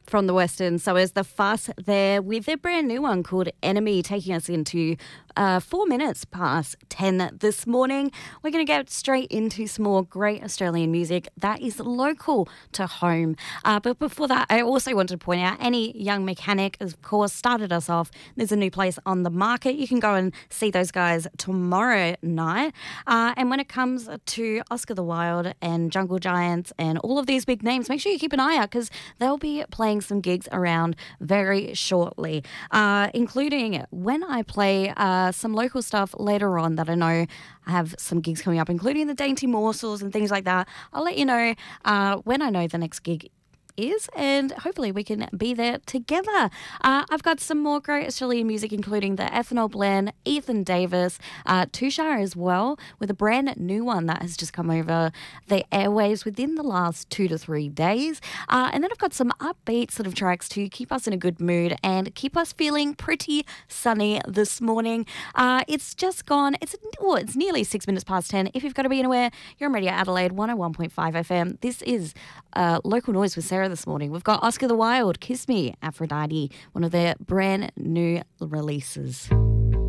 from the Western. So is The Fuss there with their brand new one called Enemy, taking us into 4 minutes past 10 this morning. We're going to get straight into some more great Australian music that is local to home. But before that, I also wanted to point out Any Young Mechanic, of course, started us off. There's a new place on the market. You can go and see those guys tomorrow night. And when it comes to Oscar the Wild and Jungle Giants and all of these big names, make sure you keep an eye out because they'll be playing some gigs around very shortly, including when I play some local stuff later on that I know I have some gigs coming up, including the Dainty Morsels and things like that. I'll let you know when I know the next gig is, and hopefully we can be there together. I've got some more great Australian music, including the Ethanol Blend, Ethan Davis, Tushar as well, with a brand new one that has just come over the airwaves within the last 2 to 3 days. And then I've got some upbeat sort of tracks to keep us in a good mood and keep us feeling pretty sunny this morning. It's just gone, it's nearly 6 minutes past 10. If you've got to be anywhere, you're on Radio Adelaide 101.5 FM. This is Local Noise with Sarah this morning. We've got Oscar the Wild, Kiss Me, Aphrodite, one of their brand new releases.